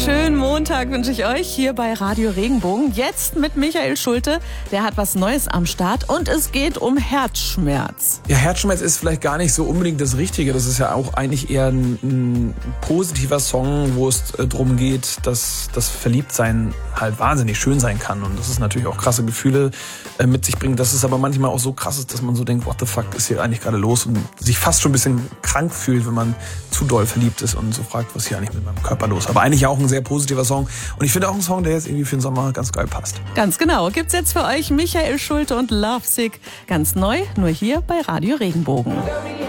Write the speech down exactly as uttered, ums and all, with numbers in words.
schönen Montag wünsche ich euch hier bei Radio Regenbogen. Jetzt mit Michael Schulte. Der hat was Neues am Start und es geht um Herzschmerz. Ja, Herzschmerz ist vielleicht gar nicht so unbedingt das Richtige. Das ist ja auch eigentlich eher ein, ein positiver Song, wo es äh, darum geht, dass das Verliebtsein halt wahnsinnig schön sein kann. Und das ist natürlich auch krasse Gefühle äh, mit sich bringt. Dass es aber manchmal auch so krass ist, dass man so denkt, what the fuck ist hier eigentlich gerade los? Und sich fast schon ein bisschen krank fühlt, wenn man zu doll verliebt ist und so fragt, was hier eigentlich mit meinem Körper los ist. Aber eigentlich auch ein sehr positiver Song. Und ich finde auch ein Song, der jetzt irgendwie für den Sommer ganz geil passt. Ganz genau. Gibt's jetzt für euch Michael Schulte und Lovesick. Ganz neu, nur hier bei Radio Regenbogen.